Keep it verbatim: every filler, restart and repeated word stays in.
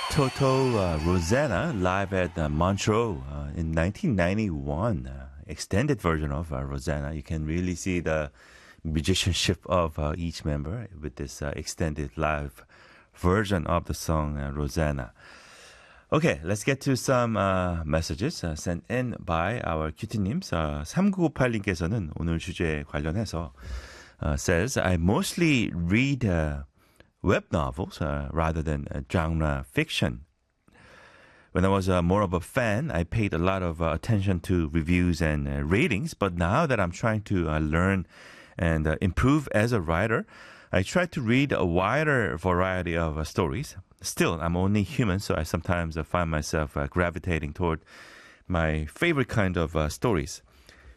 Toto uh, Rosanna live at uh, Montreux uh, in nineteen ninety-one. Uh, extended version of uh, Rosanna. You can really see the musicianship of uh, each member with this uh, extended live version of the song uh, Rosanna. Okay, let's get to some uh, messages uh, sent in by our cutie-nims. Uh, 삼구구팔님께서는 오늘 주제에 관련해서 uh, says, I mostly read uh, web novels uh, rather than uh, genre fiction. When I was uh, more of a fan, I paid a lot of uh, attention to reviews and uh, ratings, but now that I'm trying to uh, learn and uh, improve as a writer, I try to read a wider variety of uh, stories. Still, I'm only human, so I sometimes uh, find myself uh, gravitating toward my favorite kind of uh, stories.